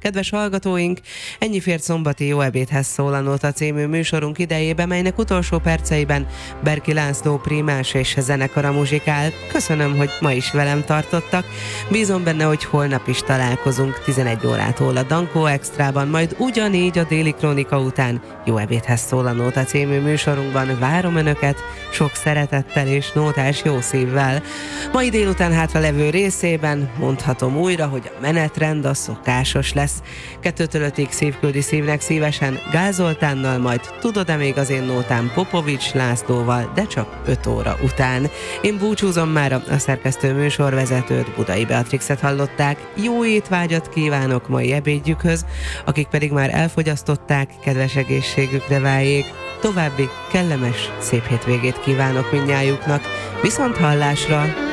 Kedves hallgatóink, ennyi fért szombati Jó ebédhez szól a Nóta című műsorunk idejébe, melynek utolsó perceiben Berki László prímás és zenekara muzsikál. Köszönöm, hogy ma is velem tartottak. Bízom benne, hogy holnap is találkozunk 11 órától a Dankó Extrában, majd ugyanígy a Déli Krónika után Jó ebédhez szól a Nóta című műsorunkban. Várom Önöket sok szeretettel és nótás jó szívvel. Mai délután hátra levő részében mondhatom újra, hogy a menetrend a szokásos lesz. 2-től 5-ig szívküldi szívnek szívesen Gál Zoltánnal, majd tudod-e még az én nótám Popovics Lászlóval, de csak 5 óra után. Én búcsúzom már, a szerkesztő műsorvezetőt, Budai Beatrixet hallották. Jó étvágyat kívánok mai ebédjükhöz, akik pedig már elfogyasztották, kedves egészségükre váljék. További kellemes, szép hétvégét kívánok mindnyájuknak. Viszont hallásra!